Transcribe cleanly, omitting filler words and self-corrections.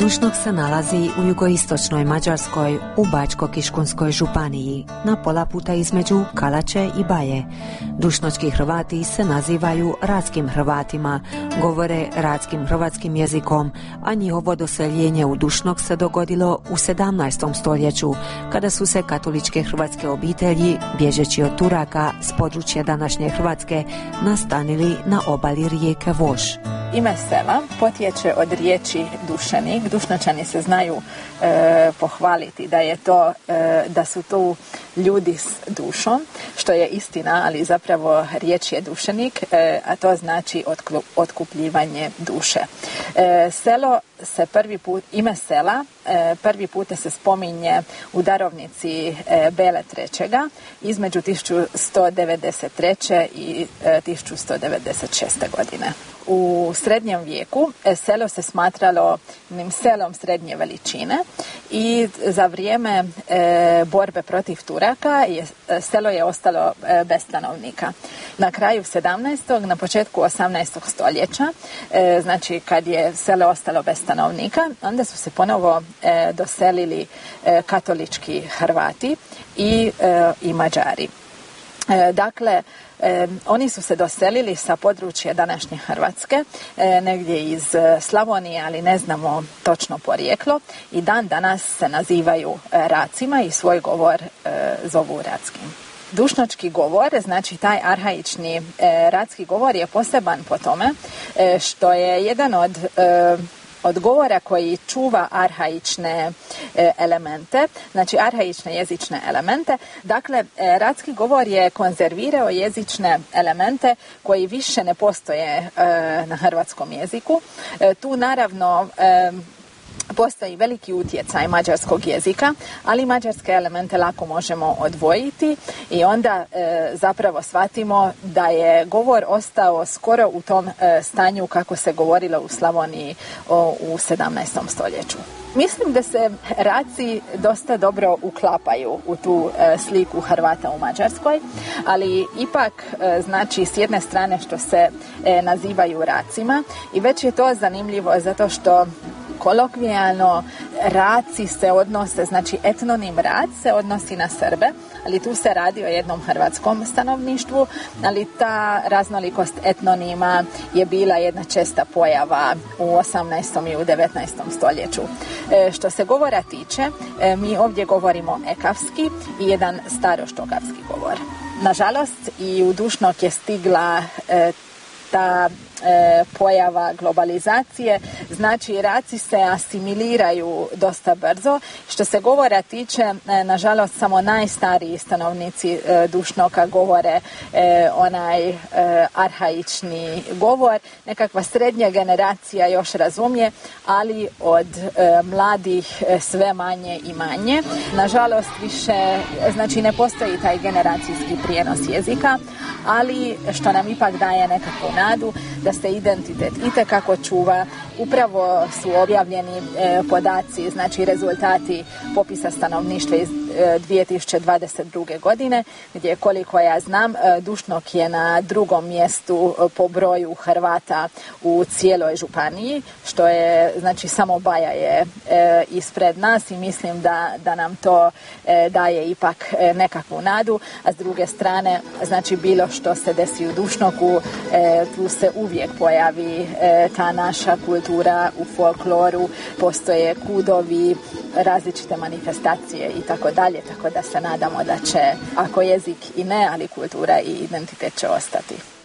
Dušnok se nalazi u jugoistočnoj Mađarskoj u Bačko-Kiškunskoj županiji, na pola puta između Kalače i Baje. Dušnočki Hrvati se nazivaju Radskim Hrvatima, govore radskim hrvatskim jezikom, a njihovo doseljenje u Dušnok se dogodilo u 17. stoljeću, kada su se katoličke hrvatske obitelji, bježeći od Turaka s područja današnje Hrvatske, nastanili na obali rijeke Vož. Ime sela potječe od riječi dušenik. Dušnočani se znaju pohvaliti da su to ljudi s dušom, što je istina, ali zapravo riječ je dušenik, a to znači otkupljivanje duše. Ime sela prvi puta se spominje u darovnici Bele III. Između 1193. i 1196. godine. U srednjem vijeku selo se smatralo selom srednje veličine i za vrijeme borbe protiv Turaka selo je ostalo bez stanovnika. Na kraju 17. na početku 18. stoljeća, znači kad je selo ostalo bez stanovnika, onda su se ponovo doselili katolički Hrvati i Mađari. Dakle, oni su se doselili sa područja današnje Hrvatske, negdje iz Slavonije, ali ne znamo točno porijeklo, i dan danas se nazivaju Racima i svoj govor zovu radskim. Dušnočki govor, znači taj arhaični radski govor, je poseban po tome što je jedan od govora koji čuva arhaične elemente, znači arhaične jezične elemente. Dakle, radski govor je konzervirao jezične elemente koji više ne postoje na hrvatskom jeziku. Tu naravno postoji veliki utjecaj mađarskog jezika, ali mađarske elemente lako možemo odvojiti i onda zapravo shvatimo da je govor ostao skoro u tom stanju kako se govorilo u Slavoniji u 17. stoljeću. Mislim da se Raci dosta dobro uklapaju u tu sliku Hrvata u Mađarskoj, ali ipak znači s jedne strane što se nazivaju Racima, i već je to zanimljivo zato što kolokvijalno Raci se odnose, znači etnonim Rac se odnosi na Srbe, ali tu se radi o jednom hrvatskom stanovništvu, ali ta raznolikost etnonima je bila jedna česta pojava u 18. i u 19. stoljeću. Što se govora tiče, mi ovdje govorimo ekavski i jedan staroštokavski govor. Nažalost, i u Dušnok je stigla ta pojava globalizacije, znači Raci se asimiliraju dosta brzo. Što se govora tiče, nažalost samo najstariji stanovnici Dušnoka govore onaj arhaični govor, nekakva srednja generacija još razumije, ali od mladih sve manje i manje. Nažalost više, znači ne postoji taj generacijski prijenos jezika, ali što nam ipak daje nekakvu nadu da se identitet itekako čuva. Upravo su objavljeni podaci, znači rezultati popisa stanovništva iz 2022. godine, gdje koliko ja znam, Dušnok je na drugom mjestu po broju Hrvata u cijeloj županiji, što je, znači samo Baja je ispred nas i mislim da nam to daje ipak nekakvu nadu, a s druge strane, znači bilo što se desi u Dušnoku, tu se uvijek pojavi ta naša kultura u folkloru, postoje kudovi, različite manifestacije i tako dalje, tako da se nadamo da će, ako jezik i ne, ali kultura i identitet će ostati.